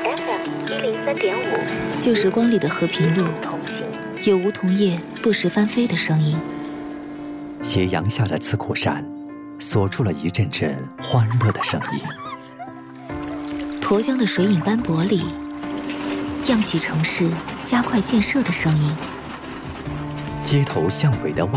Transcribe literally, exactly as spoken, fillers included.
F M 一零三点五， 旧时光里的和平路，有梧桐叶不时翻飞的声音。 斜阳下的刺库山，锁住了一阵阵欢乐的声音。 沱江的水影斑驳里，漾起城市加快建设的声音。 街头巷尾的